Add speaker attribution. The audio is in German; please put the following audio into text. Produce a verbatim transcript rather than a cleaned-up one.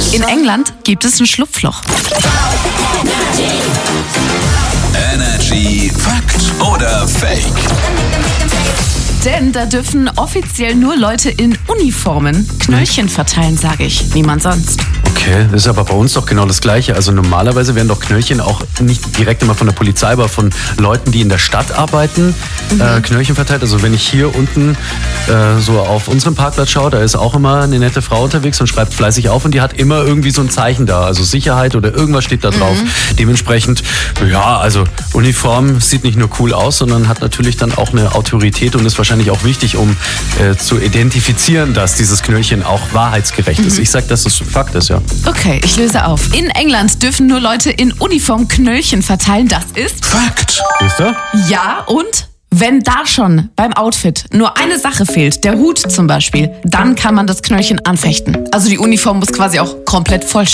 Speaker 1: In England gibt es ein Schlupfloch.
Speaker 2: Energy Fakt oder Fake?
Speaker 1: Denn da dürfen offiziell nur Leute in Uniformen Knöllchen verteilen, sage ich. Niemand sonst.
Speaker 3: Okay, das ist aber bei uns doch genau das Gleiche. Also normalerweise werden doch Knöllchen auch nicht direkt immer von der Polizei, aber von Leuten, die in der Stadt arbeiten, mhm. äh, Knöllchen verteilt. Also wenn ich hier unten äh, so auf unserem Parkplatz schaue, da ist auch immer eine nette Frau unterwegs und schreibt fleißig auf und die hat immer irgendwie so ein Zeichen da. Also Sicherheit oder irgendwas steht da drauf. Mhm. Dementsprechend, ja, also Uniform sieht nicht nur cool aus, sondern hat natürlich dann auch eine Autorität und ist wahrscheinlich auch wichtig, um äh, zu identifizieren, dass dieses Knöllchen auch wahrheitsgerecht mhm. ist. Ich sag, dass das Fakt ist, ja.
Speaker 1: Okay, ich löse auf. In England dürfen nur Leute in Uniform Knöllchen verteilen. Das ist
Speaker 2: Fakt.
Speaker 3: Siehst du?
Speaker 1: Ja, und wenn da schon beim Outfit nur eine Sache fehlt, der Hut zum Beispiel, dann kann man das Knöllchen anfechten. Also die Uniform muss quasi auch komplett voll